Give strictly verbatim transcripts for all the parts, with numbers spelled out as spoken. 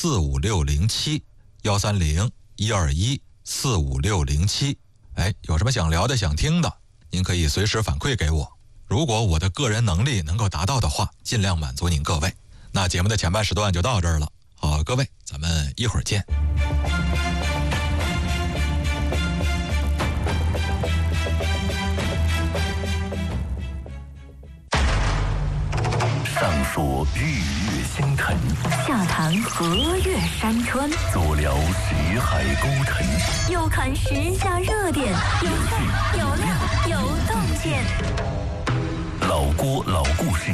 四五六零七，幺三零一二一四五六零七。哎，有什么想聊的、想听的，您可以随时反馈给我。如果我的个人能力能够达到的话，尽量满足您各位。那节目的前半时段就到这儿了。好，各位，咱们一会儿见。 上说日月星辰， 下谈河岳山川， 左聊识海沟沉， 右看时下热点，有趣有料有洞见。 老郭老故事。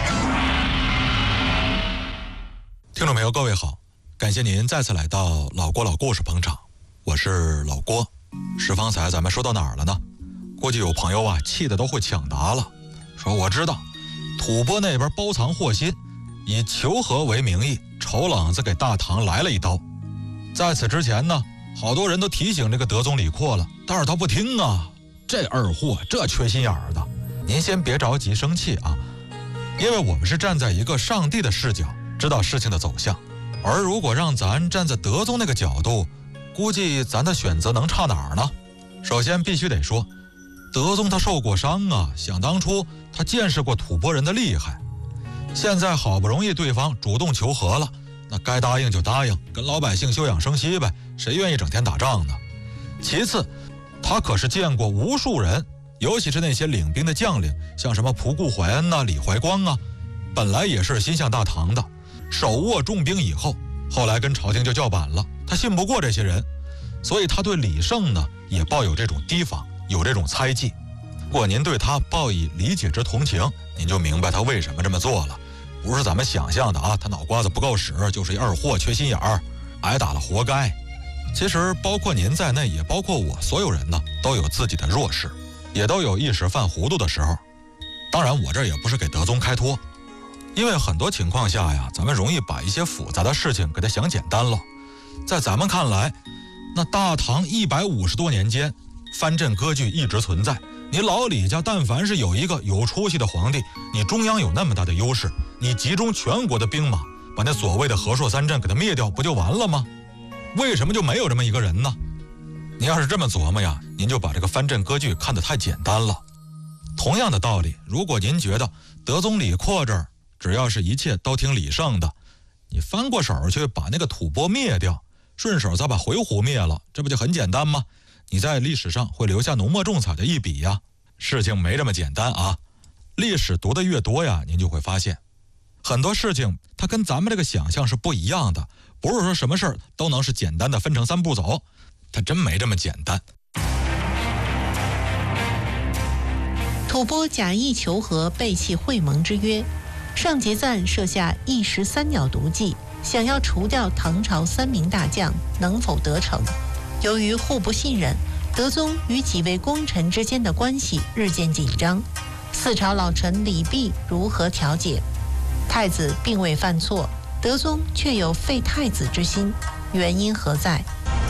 听众朋友，各位好，感谢您再次来到老郭老故事捧场，我是老郭。是方才咱们说到哪儿了呢？估计有朋友啊气得都会抢答了，说我知道吐蕃那边包藏祸心，以求和为名义，丑冷子给大唐来了一刀。在此之前呢，好多人都提醒这个德宗李阔了，但是他不听啊，这二货这缺心眼儿的。您先别着急生气啊，因为我们是站在一个上帝的视角知道事情的走向，而如果让咱站在德宗那个角度，估计咱的选择能差哪儿呢？首先必须得说，德宗他受过伤啊，想当初他见识过吐蕃人的厉害，现在好不容易对方主动求和了，那该答应就答应，跟老百姓休养生息呗，谁愿意整天打仗呢？其次，他可是见过无数人，尤其是那些领兵的将领，像什么仆固怀恩啊、李怀光啊，本来也是心向大唐的，手握重兵以后，后来跟朝廷就叫板了，他信不过这些人，所以他对李胜呢也抱有这种提防，有这种猜忌。如果您对他抱以理解之同情，您就明白他为什么这么做了，不是咱们想象的啊，他脑瓜子不够使，就是一二货缺心眼儿，挨打了活该。其实包括您在内，也包括我，所有人呢都有自己的弱势，也都有一时犯糊涂的时候。当然我这也不是给德宗开脱，因为很多情况下呀，咱们容易把一些复杂的事情给它想简单了。在咱们看来，那大唐一百五十多年间，藩镇割据一直存在，你老李家但凡是有一个有出息的皇帝，你中央有那么大的优势，你集中全国的兵马，把那所谓的和硕三镇给它灭掉，不就完了吗？为什么就没有这么一个人呢？您要是这么琢磨呀，您就把这个藩镇割据看得太简单了。同样的道理，如果您觉得德宗李阔这儿只要是一切都听李胜的，你翻过手去把那个吐蕃灭掉，顺手再把回鹘灭了，这不就很简单吗？你在历史上会留下浓墨重彩的一笔呀。事情没这么简单啊，历史读得越多呀，您就会发现很多事情它跟咱们这个想象是不一样的，不是说什么事儿都能是简单的分成三步走，它真没这么简单。 吐蕃假意求和，背弃会盟之约，上节赞设下一石三鸟毒计，想要除掉唐朝三名大将，能否得逞？由于互不信任，德宗与几位功臣之间的关系日渐紧张。四朝老臣李泌如何调解？太子并未犯错，德宗却有废太子之心，原因何在？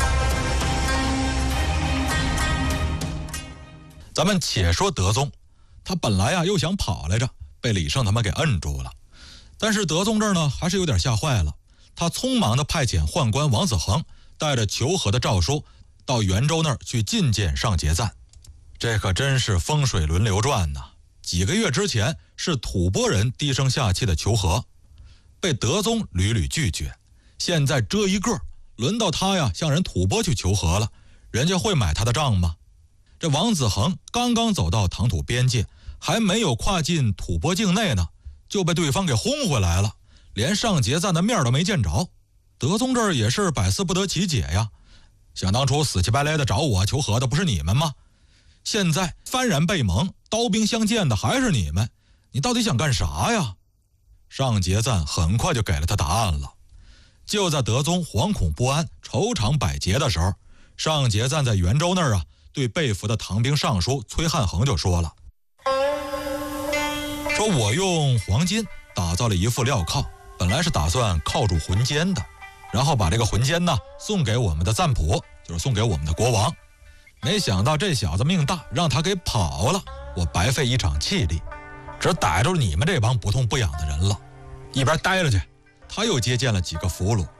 咱们且说德宗，他本来啊又想跑来着，被李胜他们给摁住了。但是德宗这儿呢还是有点吓坏了，他匆忙的派遣宦官王子恒带着求和的诏书到元州那儿去觐见上节赞。这可真是风水轮流转呐！几个月之前是吐蕃人低声下气的求和，被德宗屡屡拒绝，现在这一个轮到他呀向人吐蕃去求和了，人家会买他的账吗？这王子恒刚刚走到唐吐边界，还没有跨进吐蕃境内呢，就被对方给轰回来了，连上节赞的面都没见着。德宗这儿也是百思不得其解呀，想当初死乞白赖的找我求和的不是你们吗？现在幡然被蒙，刀兵相见的还是你们，你到底想干啥呀？上节赞很快就给了他答案了。就在德宗惶恐不安、愁肠百结的时候，上节赞在元州那儿啊，对被俘的唐兵尚书崔汉衡就说了，说我用黄金打造了一副镣铐，本来是打算铐住浑奸的，然后把这个浑奸呢送给我们的赞普，就是送给我们的国王。没想到这小子命大，让他给跑了，我白费一场气力，只逮住你们这帮不痛不痒的人了。一边待着去，他又接见了几个俘虏，